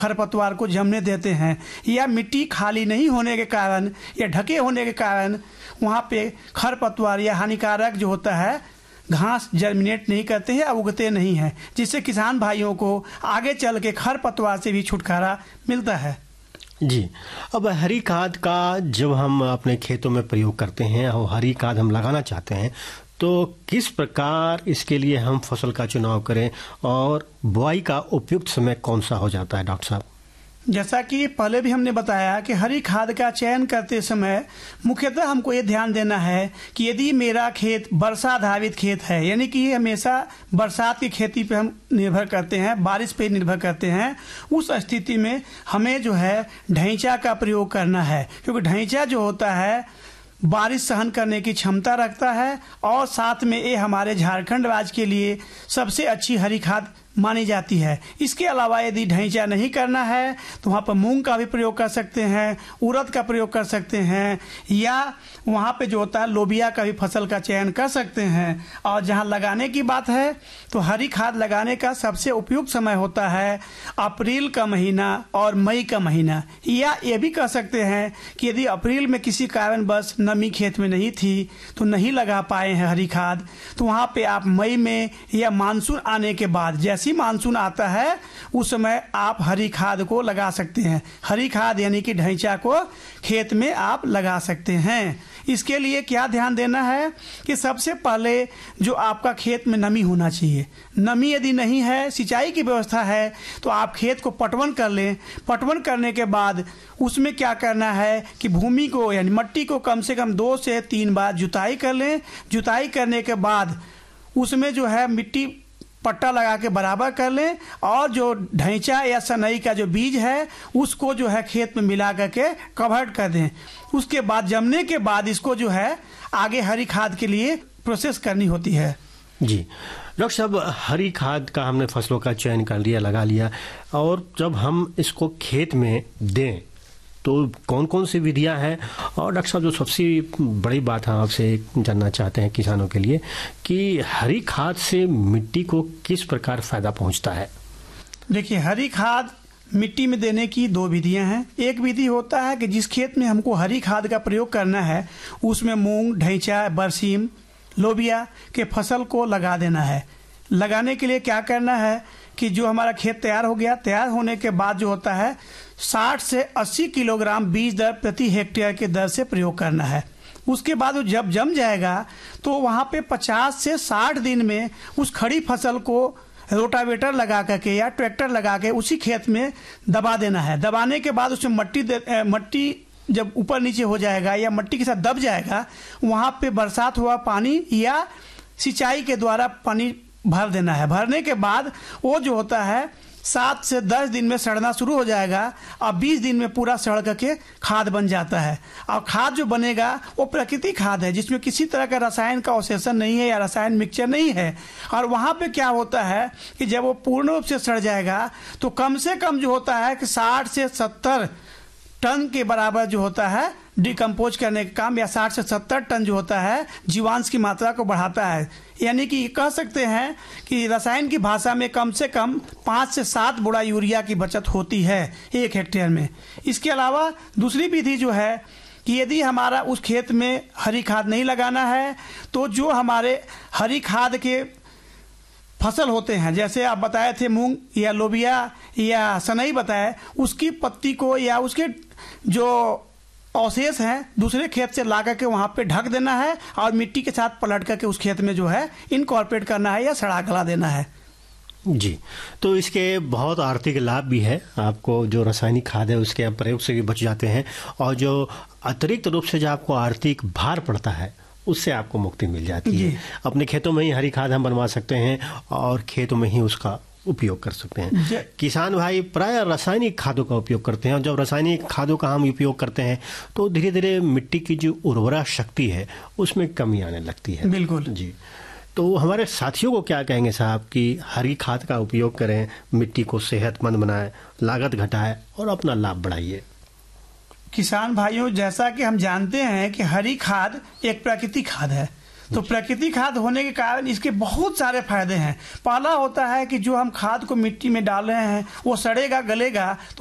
खरपतवार को जमने देते हैं, या मिट्टी खाली नहीं होने के कारण या ढके होने के कारण वहाँ पे खरपतवार या हानिकारक जो होता है घास जर्मिनेट नहीं करते हैं, उगते नहीं हैं, जिससे किसान भाइयों को आगे चल के खरपतवार से भी छुटकारा मिलता है। जी, अब हरी खाद का जब हम अपने खेतों में प्रयोग करते हैं और हरी खाद हम लगाना चाहते हैं तो किस प्रकार इसके लिए हम फसल का चुनाव करें और बुआई का उपयुक्त समय कौन सा हो जाता है डॉक्टर साहब? जैसा कि पहले भी हमने बताया कि हरी खाद का चयन करते समय मुख्यतः हमको ये ध्यान देना है कि यदि मेरा खेत वर्षा आधारित खेत है, यानी कि हमेशा बरसात की खेती पे हम निर्भर करते हैं, बारिश पे निर्भर करते हैं, उस स्थिति में हमें जो है ढैंचा का प्रयोग करना है, क्योंकि ढैंचा जो होता है बारिश सहन करने की क्षमता रखता है और साथ में ये हमारे झारखंड राज्य के लिए सबसे अच्छी हरी खाद मानी जाती है। इसके अलावा यदि ढैंचा नहीं करना है तो वहाँ पर मूंग का भी प्रयोग कर सकते हैं, उड़द का प्रयोग कर सकते हैं, या वहाँ पे जो होता है लोबिया का भी फसल का चयन कर सकते हैं। और जहाँ लगाने की बात है तो हरी खाद लगाने का सबसे उपयुक्त समय होता है अप्रैल का महीना और मई का महीना, या ये भी कह सकते हैं कि यदि अप्रैल में किसी कारणवश नमी खेत में नहीं थी तो नहीं लगा पाए हैं हरी खाद, तो वहाँ पे आप मई में या मानसून आने के बाद, जैसे मानसून आता है उस समय आप हरी खाद को लगा सकते हैं। हरी खाद यानी कि ढैंचा को खेत में आप लगा सकते हैं। इसके लिए क्या ध्यान देना है कि सबसे पहले जो आपका खेत में नमी होना चाहिए। नमी यदि नहीं है, सिंचाई की व्यवस्था है, तो आप खेत को पटवन कर लें। पटवन करने के बाद उसमें क्या करना है कि भूमि को यानी मट्टी को कम से कम 2 से 3 बार जुताई कर लें। जुताई करने के बाद उसमें जो है मिट्टी पट्टा लगा के बराबर कर लें और जो ढैंचा या सनई का जो बीज है उसको जो है खेत में मिला करके कवर कर दें। उसके बाद जमने के बाद इसको जो है आगे हरी खाद के लिए प्रोसेस करनी होती है। जी डॉक्टर साहब, हरी खाद का हमने फसलों का चयन कर लिया, लगा लिया, और जब हम इसको खेत में दें तो कौन कौन सी विधियां हैं? और डॉक्टर साहब जो सबसे बड़ी बात हम आपसे जानना चाहते हैं किसानों के लिए कि हरी खाद से मिट्टी को किस प्रकार फायदा पहुंचता है? देखिए, हरी खाद मिट्टी में देने की 2 विधियां हैं। एक विधि होता है कि जिस खेत में हमको हरी खाद का प्रयोग करना है उसमें मूंग, ढैंचा, बरसीम, लोबिया के फसल को लगा देना है। लगाने के लिए क्या करना है कि जो हमारा खेत तैयार हो गया, तैयार होने के बाद जो होता है 60 से 80 किलोग्राम बीज दर प्रति हेक्टेयर के दर से प्रयोग करना है। उसके बाद वो जब जम जाएगा तो वहाँ पे 50 से 60 दिन में उस खड़ी फसल को रोटावेटर लगा करके या ट्रैक्टर लगा के उसी खेत में दबा देना है। दबाने के बाद उसमें मट्टी जब ऊपर नीचे हो जाएगा या मट्टी के साथ दब जाएगा, वहाँ पे बरसात हुआ पानी या सिंचाई के द्वारा पानी भर देना है। भरने के बाद वो जो होता है 7 से 10 दिन में सड़ना शुरू हो जाएगा और 20 दिन में पूरा सड़ करके खाद बन जाता है। और खाद जो बनेगा वो प्राकृतिक खाद है जिसमें किसी तरह का रसायन का अवशेषण नहीं है या रसायन मिक्सचर नहीं है। और वहाँ पे क्या होता है कि जब वो पूर्ण रूप से सड़ जाएगा तो कम से कम जो होता है कि 60 से 70 टन के बराबर जो होता है डिकम्पोज करने का काम, या 60 से 70 टन जो होता है जीवांश की मात्रा को बढ़ाता है। यानी कि कह सकते हैं कि रसायन की भाषा में कम से कम 5 से 7 बोरा यूरिया की बचत होती है 1 हेक्टेयर में। इसके अलावा दूसरी विधि जो है कि यदि हमारा उस खेत में हरी खाद नहीं लगाना है तो जो हमारे हरी खाद के फसल होते हैं, जैसे आप बताए थे मूंग या लोबिया या सनई बताए, उसकी पत्ती को या उसके जो अवशेष हैं दूसरे खेत से ला करके वहाँ पे ढक देना है और मिट्टी के साथ पलट करके उस खेत में जो है इनकॉर्पोरेट करना है या सड़ा गला देना है। जी, तो इसके बहुत आर्थिक लाभ भी है। आपको जो रासायनिक खाद है उसके प्रयोग से भी बच जाते हैं और जो अतिरिक्त रूप से जो आपको आर्थिक भार पड़ता है उससे आपको मुक्ति मिल जाती है। अपने खेतों में ही हरी खाद हम बनवा सकते हैं और खेतों में ही उसका उपयोग कर सकते हैं। किसान भाई प्राय रासायनिक खादों का उपयोग करते हैं और जब रासायनिक खादों का हम उपयोग करते हैं तो धीरे धीरे मिट्टी की जो उर्वरा शक्ति है उसमें कमी आने लगती है। बिल्कुल जी, तो हमारे साथियों को क्या कहेंगे साहब कि हरी खाद का उपयोग करें, मिट्टी को सेहतमंद बनाएं, लागत घटाएं और अपना लाभ बढ़ाइए? किसान भाइयों, जैसा कि हम जानते हैं कि हरी खाद एक प्राकृतिक खाद है, तो प्राकृतिक खाद होने के कारण इसके बहुत सारे फायदे हैं। पहला होता है कि जो हम खाद को मिट्टी में डाल रहे हैं वो सड़ेगा, गलेगा,